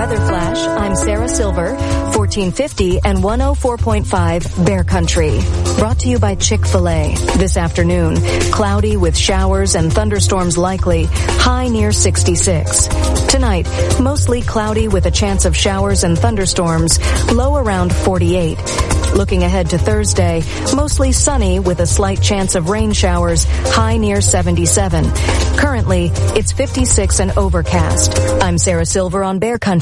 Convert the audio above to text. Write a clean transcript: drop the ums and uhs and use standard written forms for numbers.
Weather Flash, I'm Sarah Silver, 1450 and 104.5 Bear Country. Brought to you by Chick-fil-A. This afternoon, cloudy with showers and thunderstorms likely, high near 66. Tonight, mostly cloudy with a chance of showers and thunderstorms, low around 48. Looking ahead to Thursday, mostly sunny with a slight chance of rain showers, high near 77. Currently, it's 56 and overcast. I'm Sarah Silver on Bear Country.